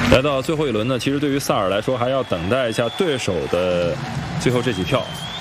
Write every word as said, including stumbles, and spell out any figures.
来到最后一轮呢，其实对于萨尔来说，还要等待一下对手的最后这几票。